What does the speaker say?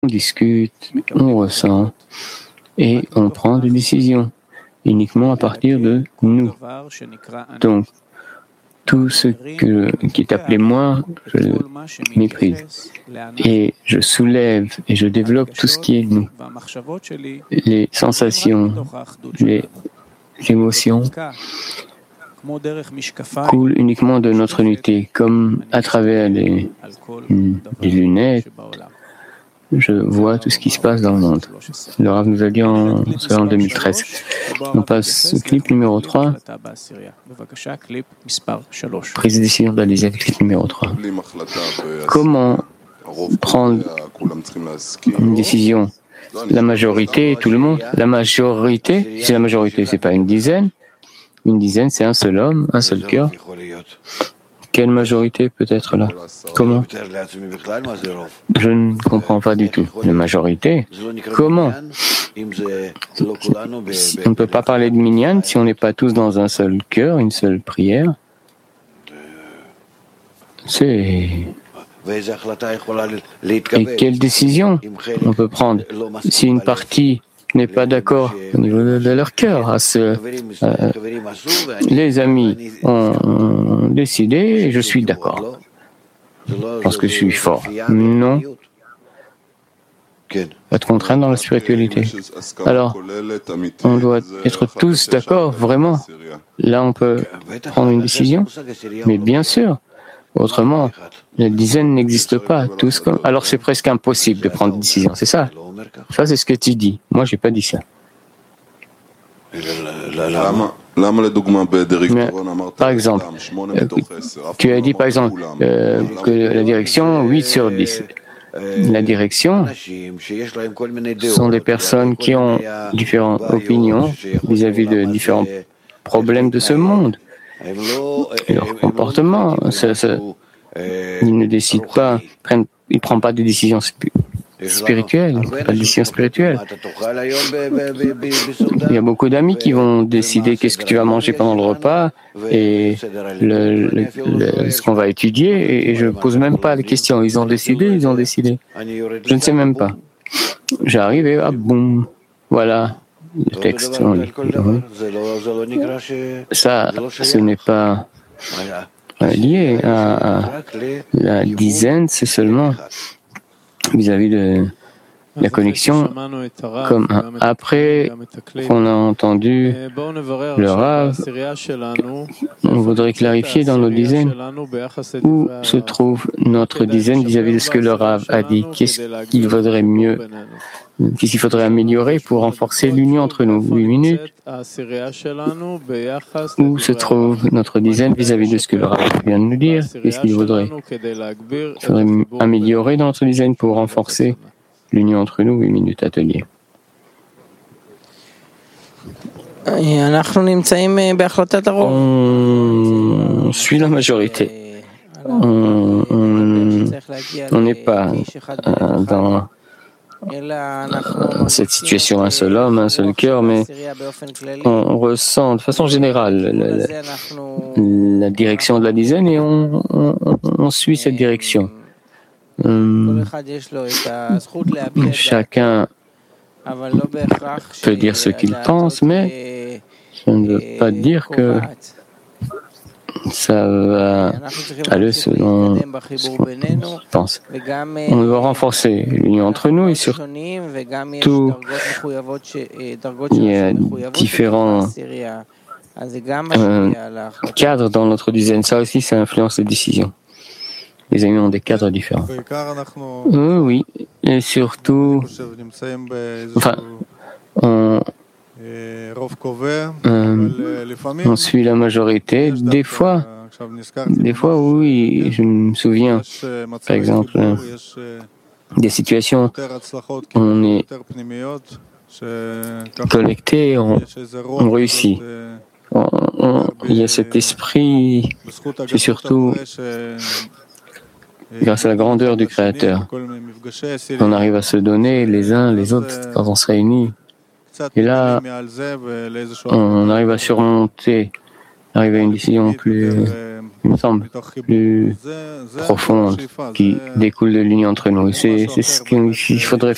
discute, on ressent et on prend des décisions uniquement à partir de nous. Donc, tout ce qui est appelé moi, je le méprise. Et je soulève et je développe tout ce qui est nous. Les sensations, les émotions coulent uniquement de notre unité, comme à travers des lunettes. Je vois tout ce qui se passe dans le monde. Le Rav nous a dit en 2013. On passe au clip numéro 3. Prise de décision d'Alizé avec clip numéro 3. Comment prendre une décision? La majorité, tout le monde. La majorité, c'est la majorité, c'est pas une dizaine. Une dizaine, c'est un seul homme, un seul cœur. Quelle majorité peut être là? Comment? Je ne comprends pas du tout. La majorité? Comment? On ne peut pas parler de minyan si on n'est pas tous dans un seul cœur, une seule prière. Et quelle décision on peut prendre si une partie n'est pas d'accord au niveau de leur cœur? Les amis ont décidé et je suis d'accord parce que je suis fort. Non. Être contraint dans la spiritualité. Alors, on doit être tous d'accord, vraiment. Là, on peut prendre une décision. Mais bien sûr, autrement, la dizaine n'existe pas. Alors, c'est presque impossible de prendre une décision, c'est ça? Ça, c'est ce que tu dis. Moi, je n'ai pas dit ça. Mais, par exemple, tu as dit, par exemple, que la direction, 8 sur 10. La direction sont des personnes qui ont différentes opinions vis-à-vis de différents problèmes de ce monde. Leur comportement, ils ne décident pas, ils ne prennent pas de décisions spirituelles, pas de décisions spirituelles. Il y a beaucoup d'amis qui vont décider qu'est-ce que tu vas manger pendant le repas et ce qu'on va étudier et je ne pose même pas la question. Ils ont décidé. Je ne sais même pas. J'arrive et boum, voilà le texte. Ça, ce n'est pas lié à la dizaine, c'est seulement vis-à-vis de la connexion, comme après qu'on a entendu le Rav, on voudrait clarifier dans nos dizaines où se trouve notre dizaine vis-à-vis de ce que le Rav a dit. Qu'est-ce qu'il vaudrait mieux, qu'est-ce qu'il faudrait améliorer pour renforcer l'union entre nous? 8 minutes. Où se trouve notre dizaine vis-à-vis de ce que le Rav vient de nous dire? Qu'est-ce qu'il faudrait améliorer dans notre dizaine pour renforcer l'union entre nous? 8 minutes atelier. On suit la majorité. On n'est pas dans cette situation un seul homme, un seul cœur, mais on ressent de façon générale la direction de la dizaine et on suit cette direction. Chacun peut dire ce qu'il pense, mais ça ne veut pas dire que ça va aller selon ce qu'on pense. On doit renforcer l'union entre nous et surtout, il y a différents cadres dans notre dizaine. Ça aussi, ça influence les décisions. Les amis ont des cadres différents. Oui, et surtout, on suit la majorité. Des fois, oui, je me souviens, par exemple, des situations où on est connecté, on réussit. Il y a cet esprit, c'est surtout grâce à la grandeur du Créateur. On arrive à se donner les uns les autres quand on se réunit. Et là, on arrive à surmonter, arriver à une décision plus, il me semble, plus profonde, qui découle de l'union entre nous. Et c'est ce qu'il faudrait